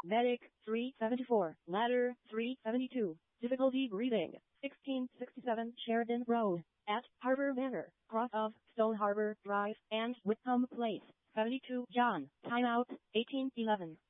Medic 374. Ladder 372. Difficulty breathing. 1667 Sheridan Road. At Harbor Manor, cross of Stone Harbor Drive and Whitcomb Place. 72 John. Timeout 1811.